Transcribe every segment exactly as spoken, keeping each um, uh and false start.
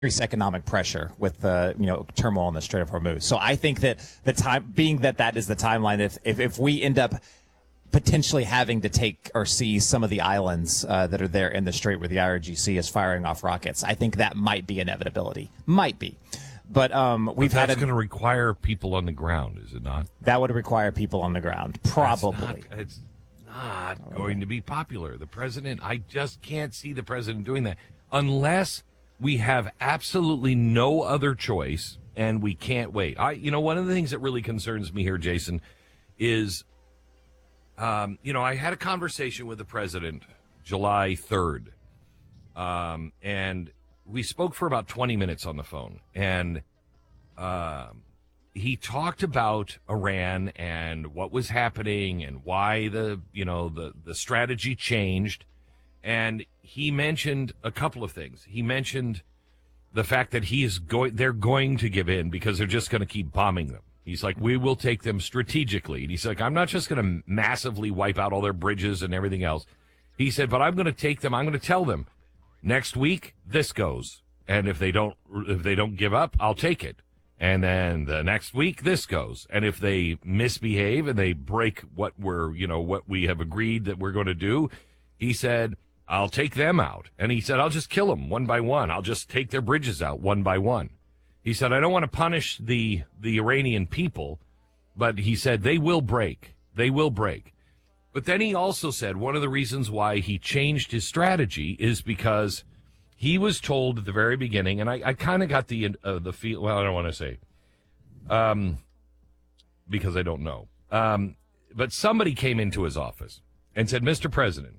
increased economic pressure with the you know turmoil in the Strait of Hormuz. So I think that the time being that that is the timeline, if if, if we end up potentially having to take or seize some of the islands uh, that are there in the strait where the I R G C is firing off rockets, I think that might be inevitability. Might be. But um, we've but had that's a, going to require people on the ground, is it not? That would require people on the ground, probably. Not, it's not going to be popular. The president, I just can't see the president doing that unless we have absolutely no other choice and we can't wait. I, you know, one of the things that really concerns me here, Jason, is, um, you know, I had a conversation with the president July third, um, and we spoke for about twenty minutes on the phone, and um, he talked about Iran and what was happening and why the, you know, the, the strategy changed. And he mentioned a couple of things. He mentioned the fact that he is going, they're going to give in because they're just going to keep bombing them. He's like, we will take them strategically. And he's like, I'm not just going to massively wipe out all their bridges and everything else. He said, but I'm going to take them. I'm going to tell them next week this goes. And if they don't, if they don't give up, I'll take it. And then the next week this goes. And if they misbehave and they break what we're, you know, what we have agreed that we're going to do, he said, I'll take them out. And he said, I'll just kill them one by one. I'll just take their bridges out one by one. He said, I don't want to punish the, the Iranian people, but he said they will break. They will break. But then he also said one of the reasons why he changed his strategy is because he was told at the very beginning, and I, I kind of got the uh, the feel, well, I don't want to say, um, because I don't know. Um, but somebody came into his office and said, Mister President,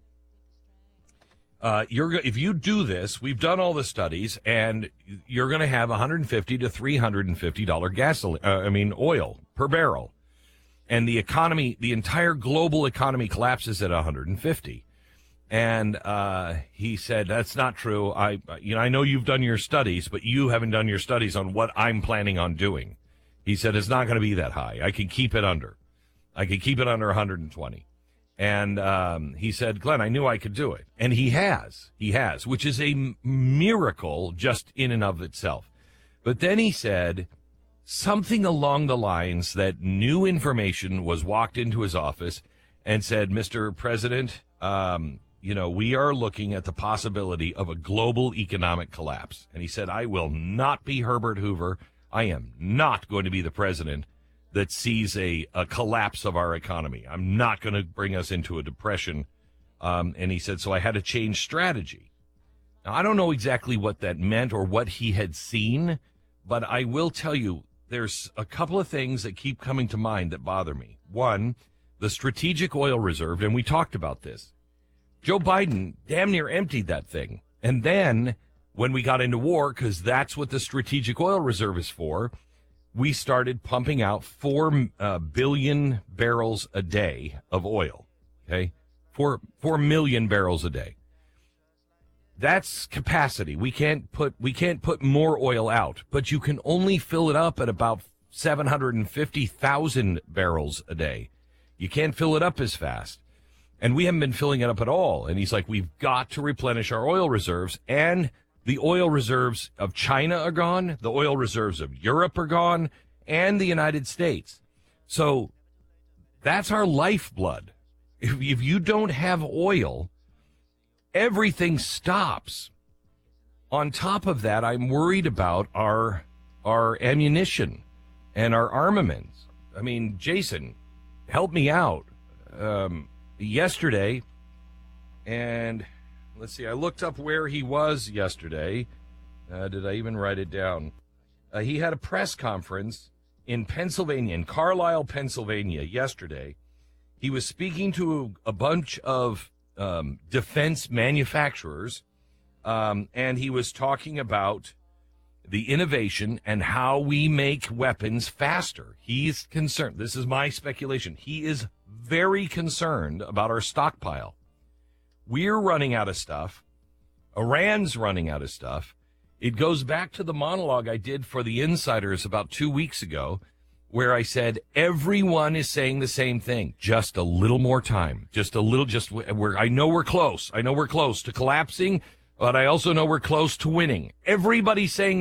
Uh, you're if you do this, we've done all the studies, and you're going to have one hundred fifty to three hundred fifty dollars gasoline. Uh, I mean, oil per barrel, and the economy, the entire global economy, collapses at one hundred fifty. And uh, he said, "That's not true. I, you know, I know you've done your studies, but you haven't done your studies on what I'm planning on doing." He said, "It's not going to be that high. I can keep it under. I can keep it under one hundred twenty." And um, he said, Glenn, I knew I could do it. And he has. He has, which is a m- miracle just in and of itself. But then he said something along the lines that new information was walked into his office and said, Mister President, um, you know, we are looking at the possibility of a global economic collapse. And he said, I will not be Herbert Hoover. I am not going to be the president that sees a, a collapse of our economy. I'm not going to bring us into a depression. Um, and he said, so I had to change strategy. Now, I don't know exactly what that meant or what he had seen, but I will tell you, there's a couple of things that keep coming to mind that bother me. One, the strategic oil reserve, and we talked about this. Joe Biden damn near emptied that thing. And then when we got into war, because that's what the strategic oil reserve is for, we started pumping out four uh, billion barrels a day of oil. Okay, four four million barrels a day. That's capacity. We can't put we can't put more oil out, but you can only fill it up at about seven hundred fifty thousand barrels a day. You can't fill it up as fast, and we haven't been filling it up at all. And he's like, we've got to replenish our oil reserves, and the oil reserves of China are gone. The oil reserves of Europe are gone, and the United States. So that's our lifeblood. If, if you don't have oil, everything stops. On top of that, I'm worried about our our ammunition and our armaments. I mean, Jason, help me out. Um, yesterday, and let's see, I looked up where he was yesterday. Uh, did I even write it down? Uh, he had a press conference in Pennsylvania, in Carlisle, Pennsylvania, yesterday. He was speaking to a bunch of um, defense manufacturers, um, and he was talking about the innovation and how we make weapons faster. He's concerned. This is my speculation. He is very concerned about our stockpile. We're running out of stuff. Iran's running out of stuff. It goes back to the monologue I did for the insiders about two weeks ago, where I said everyone is saying the same thing. Just a little more time. Just a little, just we're, I know we're close. I know we're close to collapsing. but I also know we're close to winning. Everybody's saying